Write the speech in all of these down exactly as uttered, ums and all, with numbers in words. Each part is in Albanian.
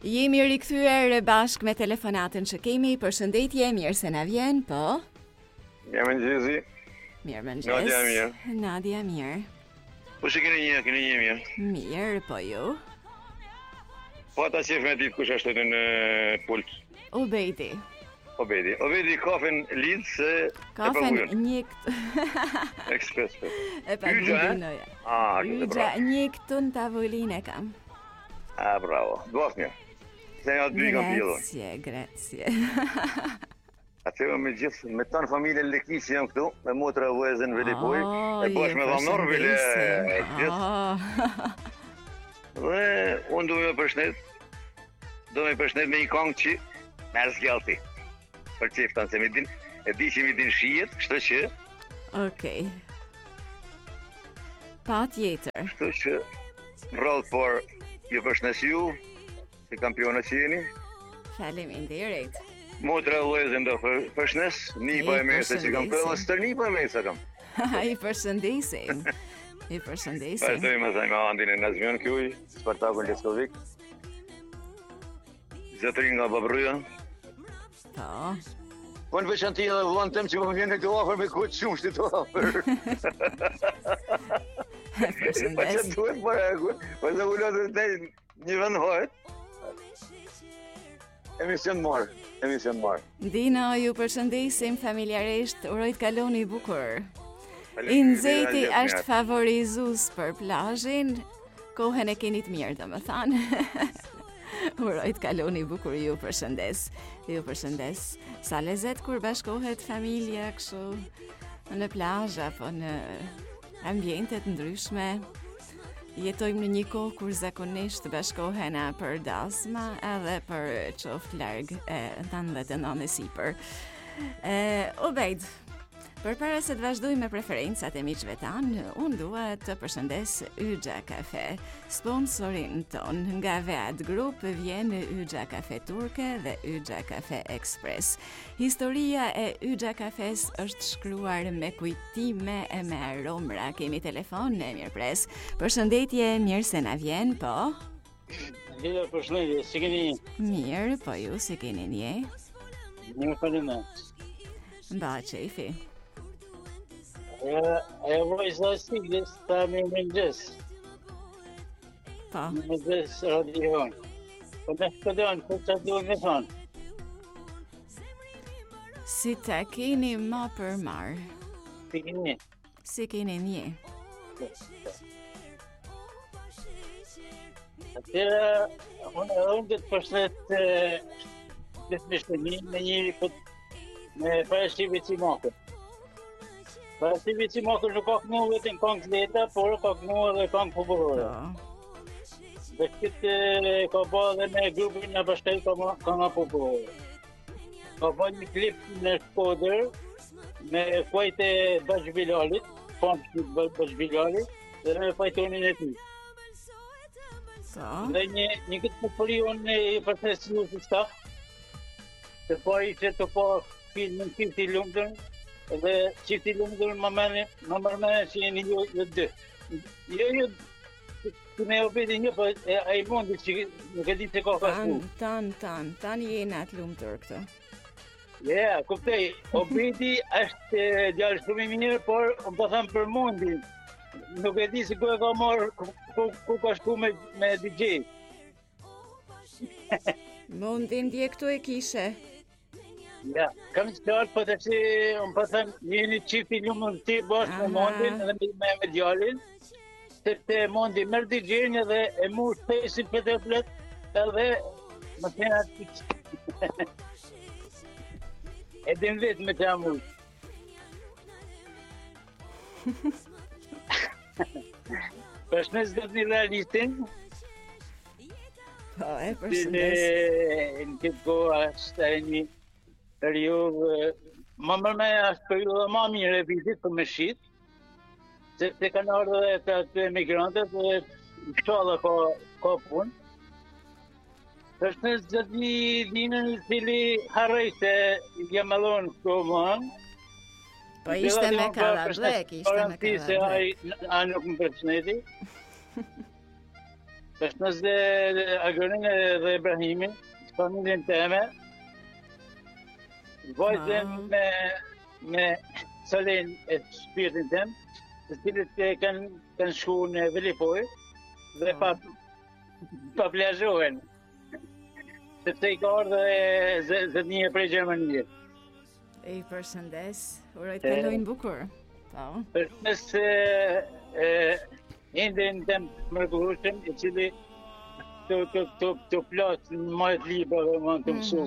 Jemi rikthyer bashk me telefonatën që kemi. Përshëndetje, mirë se na vjen, po. Mirëmëngjesi. Mirëmëngjes. Nadia mirë. Nadia mirë. Po që keni një, keni një mirë. Mirë, po ju. Po ata qef me ditë kush është në pult. Ubejdi. Obedi. Obedi kafen lidh se Kafen një Ekspres. E pa gjinoja. Ah, Yxha një këtu në tavolinë e kam. Ah, bravo. Duas mirë. Se nga dy kam pjellur. Grazie, grazie. Atëve me gjithë, me tanë familje Lekisi jam këtu, me motra vëzën Velipoj, e bash me dhamnor vele gjithë. Dhe unë du me përshnet, du me përshnet me një kongë që me zgjallti. Për qeftan, se me din, e di që mi din shijet, kështu që... Okej. Pa tjetër. Kështu që, rrallë por, ju përshnes ju, si kampiona që jeni. Faleminderit. Motra vëzën do përshnes, nipa e mese që kam këllë, së tër nipa e mese kam. I përshëndesim. I përshëndesim. Pashtoj më thaj me Andin e Nazmion Kjuj, Spartakun Leskovik. Zëtërin nga Babruja. Po. Po në veçanti edhe vëllon tem që më vjen këtu afër me kohë shumë shtë afër. Përshëndes. Po që duhet për e ku, po se ullot të një vend hojt. Emision marë, emision marë. Dino, ju përshëndesim familjarisht, uroj të kaloni bukur. I nxehti është favorizus për plazhin, kohën e keni të mirë, domethënë. Uroj të kaloni bukur, ju përshëndes. Ju përshëndes. Sa lezet kur bashkohet familja kështu në plazh apo në ambiente të ndryshme. Jetojmë në një kohë kur zakonisht bashkohena për dasma edhe për qoftë larg e tanë dhe të nënë sipër. E, Ubejd, përpara se të vazhdoj me preferencat e miqve tanë, unë dua të përshëndes Yxha Kafe. Sponsorin ton nga Vead Group vjen Yxha Kafe Turke dhe Yxha Kafe Express. Historia e Yxha Kafes është shkruar me kujtime e me aromra. Kemi telefon në mirëpres. Përshëndetje, mirë se na vjen, po. Gjithë përshëndetje, si keni një? Mirë, po ju si keni një? Një faleminderit. Mba qefi. E, e vojza stiglis ta me mëngjes. Po. Me mëngjes radion. Po me shkëdon, po që duhet me thonë. Si ta keni ma për marë? Si keni një? Si keni një? Atëra, unë edhe unë të përshnet të smishtëni me një me parashqive që makë. Parashqive që makë nuk ka kënu vetën këngë leta, por ka kënu edhe këngë popullore. Dhe këtë ka ba dhe me grupin në bashkaj ka nga popullore. Ka ba një klip në Shkodër me fajt e Bash Bilalit, fanë Bash Bilalit, dhe me fajtonin e ti. Dhe një, një këtë pëpëri unë i përthesinu të staf, të pa i që të pa filmin qifti lumëtën, dhe qifti lumëtën më mërmene që jeni ju dhe dë. Jo, jo, të me obedi një, po a i mundi që nuk e di se ka ka shku. Tan, tan, tan jena të lumëtër këtë. Ja, kuptej, obedi është djallë shumë i mirë, por më të thëmë për mundin. Nuk e di se ku e ka marrë, ku, ku, ku ka shku me, me D J. Mundin dje këtu e kishe. Ja, kam që qartë, po të që më po thëmë, jeni qifti ljumën të ti bashkë me mundin edhe me, me, me djallin, se të mundi mërë D J-in edhe e mu shpesin për të flet, edhe më të jena të që. E din vetë me të amur. Përshnes dhe të një realistin. Po, e përshëndes. Në këtë kohë është e një periudhë, më mërme është periudhë ma mirë e vitit për me shqitë, se të kanë ardhë dhe të, të emigrantët dhe shalla ka, ka punë. Përshnes dhe një dinën i cili harrej se jemëllon këto mënë. Po ishte me Karablek, ishte me Karablek. A nuk më përshëndeti. Është nëse Agërin dhe Ibrahimin, familjen teme, vajzën me me Salen e shpirtin tem, të cilët kanë kanë shkuar në Velipoj dhe pa pa plazhohen. Sepse i ka ardhur zëdhënia prej Gjermanisë. E i përshëndes, uroj të kalojnë bukur. Po. Përshëndes Indin tem mërkurushem, i cili të të të të plot në majtë libra dhe më të mësu.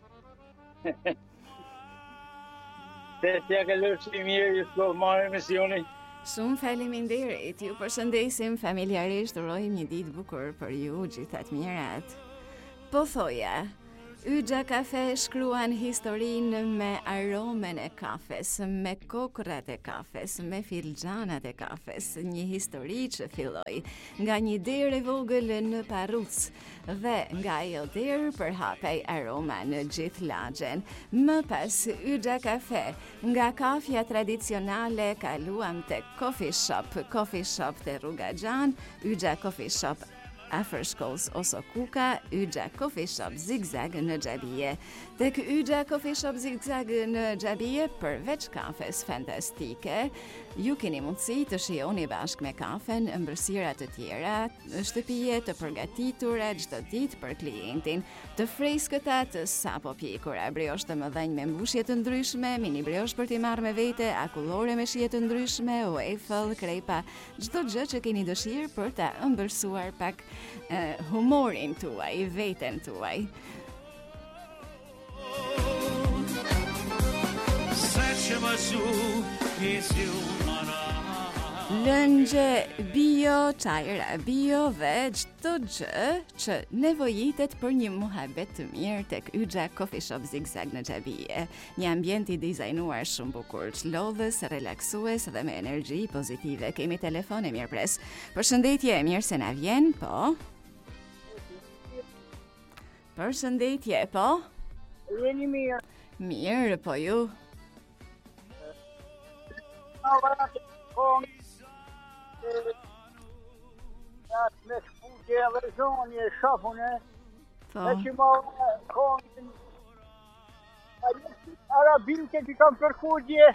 Se t'ja ka lërë i mirë, ju s'ko marrë emisionin. Shumë faleminderit, ju përshëndesim familjarisht, urojmë një ditë bukur për ju, gjithat mirat. Po thoja, Yxha Kafe shkruan historinë me aromen e kafes, me kokrat e kafes, me filxhanat e kafes, një histori që filloi nga një derë e vogël në Parruc dhe nga ajo derë përhapej aroma në gjithë lagjen. Më pas Yxha Kafe, nga kafja tradicionale kaluam tek coffee shop, coffee shop te Rruga Gjan, Yxha Coffee Shop afër shkollës Osokuka, Yxha Coffee Shop Zigzag në Xhabije. Tek Yxha Coffee Shop Zigzag në Xhabije, përveç kafes fantastike, ju keni mundësi të shijoni bashkë me kafen ëmbëlsira të tjera, shtëpije të përgatitura çdo ditë për klientin, të freskëta të sapo pjekura, briosh të mëdhenj me mbushje të ndryshme, mini briosh për t'i marrë me vete, akullore me shije të ndryshme, waffle, krepa, çdo gjë që keni dëshirë për ta ëmbëlsuar pak uh, humorin tuaj, veten tuaj. Lëngje bio, çajra bio dhe çdo gjë që nevojitet për një muhabet të mirë tek Yxha Coffee Shop Zigzag në Xhabije. Një ambient i dizajnuar shumë bukur, çlodhës, relaksues dhe me energji pozitive. Kemi telefon e mirëpres. Përshëndetje, mirë se na vjen, po. Përshëndetje, po. Jeni mirë. Mirë, po ju. Atë me shputje dhe zonje, shafune, Po. e që ma kongin, arabinke që kam përkudje,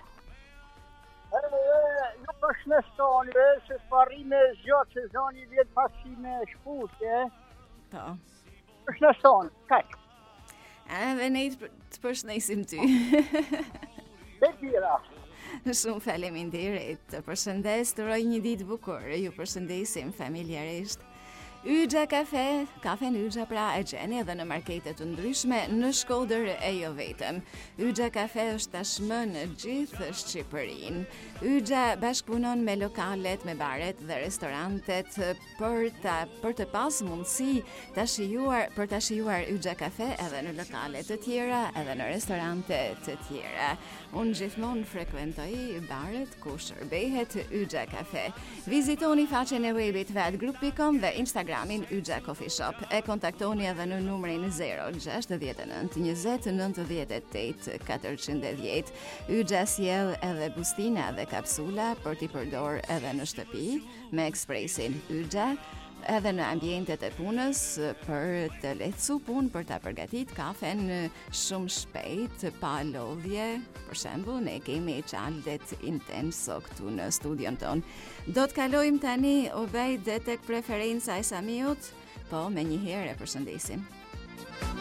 ju përshneshtoni, se s'parime zgjatë që zonje vjetë pasime shputje, Po. përshneshtoni, kaq. Edhe ne të përshëndesim ty. Dhe tjera. Shumë faleminderit. Të përshëndes, të uroj një ditë bukur. Ju përshëndesim familjarisht. Yxha Kafe, kafen Yxha pra e gjeni edhe në markete të ndryshme në Shkodër e jo vetëm. Yxha Kafe është tashmë në gjithë Shqipërinë. Yxha bashkëpunon me lokalet, me baret dhe restorantet për ta për të pas mundësi ta shijuar për ta shijuar Yxha Kafe edhe në lokale të tjera, edhe në restorante të tjera. Unë gjithmonë frekuentoj baret ku shërbehet Yxha Kafe. Vizitoni faqen e webit vatgroup dot com dhe Instagramin Yxha Coffee Shop. E kontaktoni edhe në numrin zero gjasht e nënt njëzet nëntëdhjetë e tetë katërqind e dhjetë. Yxha sjell edhe bustina dhe kapsula për t'i përdor edhe në shtëpi me ekspresin Yxha, edhe në ambientet e punës për të lehtësu punë, për ta përgatit kafen shumë shpejt, pa lodhje. Për shembull, ne kemi çaldet intenso këtu në studion ton. Do të kalojmë tani Obejd tek preferenca e Samiut, po me një herë e përshëndesim.